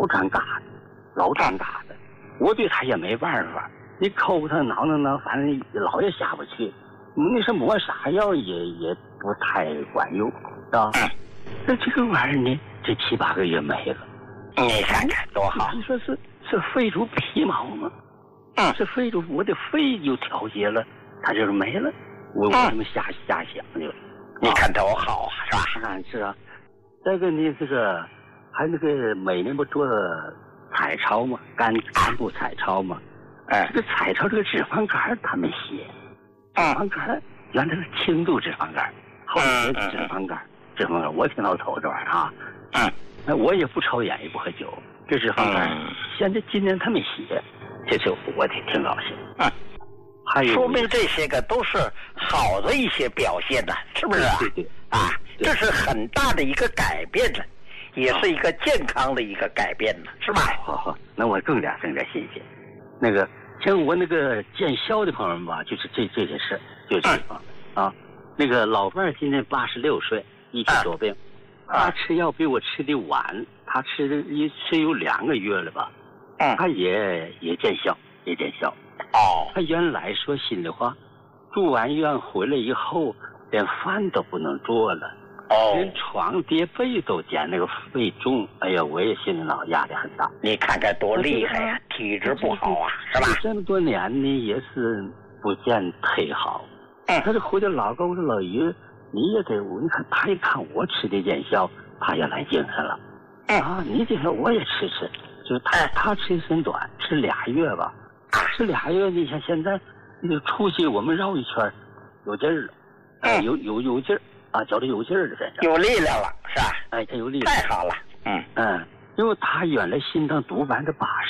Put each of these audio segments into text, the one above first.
尴尬的，老尴尬的。我对他也没办法，你抠他挠挠，反正老也下不去。你说抹啥药也不太管用，是吧？那这个玩意儿呢，这7、8个月没了。 你看看多好！ 你说是肺出皮毛吗？是肺出我的肺就调节了，它就是没了。我这么瞎想就是。 你看多好啊，是吧？ 是啊。再一个呢，这个还那个每年不做彩超嘛，肝部彩超嘛。这个彩超这个脂肪肝他们写。脂肪肝原来是轻度脂肪肝，后来脂肪肝，我挺老瞅这玩意儿啊。那我也不抽烟，也不喝酒，这脂肪肝。现在今年他们写，这次我挺高兴。还有说明这些个都是好的一些表现呢，是不是啊？ 对。 这是很大的一个改变呢，也是一个健康的一个改变呢，是吧？ 好，那我更加新鲜。那个像我那个见效的朋友们吧，就是这些事，就这地方啊。那个老伴儿今年86岁，一体多病，他吃药比我吃的晚，他吃有2个月了吧？他也见效。他原来说心里话，住完院回来以后，连饭都不能做了，连床叠被都嫌那个肺重。哎呀，我也心里老压力很大。 你看看多厉害呀，体质不好啊，是吧？ 这么多年呢，也是不见忒好。他这回来老高，我说老于，你也得，你看他一看我吃的见效，他也来精神了。你这个我也吃，就是他吃身短，吃2月吧。吃2月，你像现在那个出去我们绕一圈，有劲儿了，有劲儿啊，觉得有劲儿了， 有力量了，是吧？ 他有力量， 太好了。 因为他原来心脏毒80%，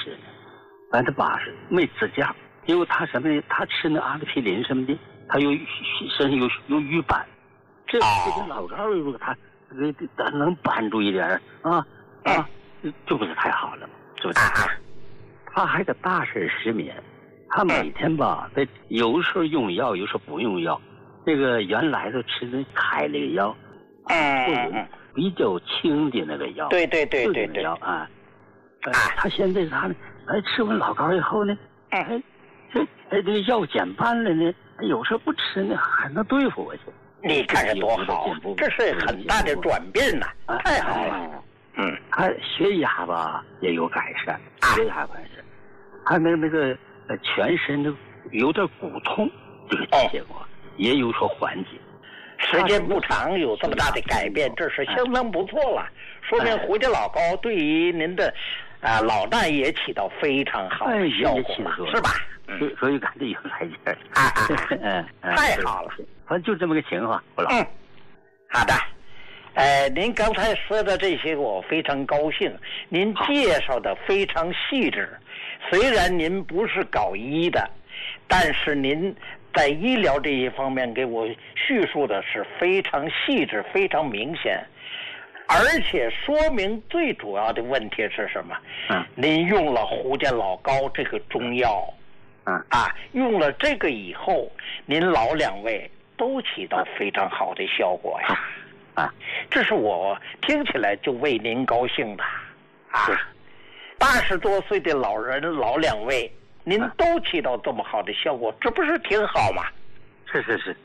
没支架，因为他什么呢？他吃那阿司匹林什么的，他身上有瘀斑，这个老高如果他能扳住一点就不是太好了，是不是？他还个大事失眠，他每天吧，有时候用药，有时候不用药。这个原来都吃那开那个药，比较轻的那个药。对。药他现在他呢，吃完老高以后呢，这个药减半了呢，有时候不吃呢，还能对付我去。 你看看多好，这是很大的转变呐，太好了。 他血压吧也有改善，血压改善，他那个全身的有点骨痛，这个结果也有所缓解。 时间不长，有这么大的改变，这是相当不错了。说明胡家老高对于您的老伴也起到非常好的效果，是吧？ 所以感觉有来劲儿。 太好了。 反正就这么个情况，胡老。 好的。您刚才说的这些我非常高兴，您介绍的非常细致。虽然您不是搞医的，但是您在医疗这一方面给我叙述的是非常细致，非常明显。而且说明最主要的问题是什么？您用了胡家老高这个中药，用了这个以后，您老2位都起到非常好的效果呀。这是我听起来就为您高兴的80多岁的老人，老2位，您都起到这么好的效果，这不是挺好吗？ 是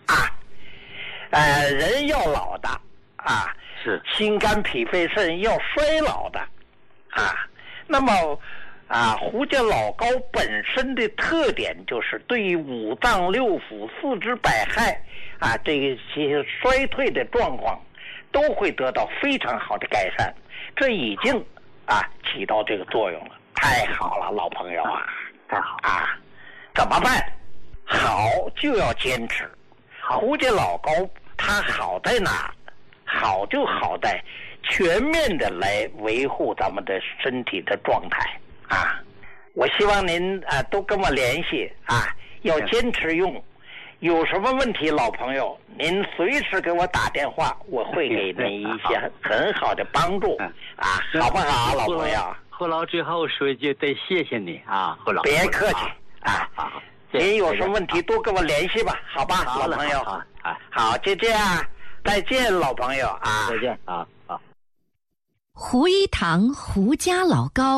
人要老的是心肝脾肺肾要衰老的那么胡家老高本身的特点就是对于五脏六腑、四肢百骸这些衰退的状况都会得到非常好的改善，这已经起到这个作用了。太好了，老朋友太好怎么办？好就要坚持。胡家老高他好在哪？好就好在全面的来维护咱们的身体的状态我希望您都跟我联系要坚持用。有什么问题，老朋友，您随时给我打电话，我会给您一些很好的帮助好不好，老朋友？ 胡老最后说一句，得谢谢你胡老。 别客气好，您有什么问题多跟我联系吧，好吧，老朋友。好，就这样，再见，老朋友再见好。 胡一堂胡家老高。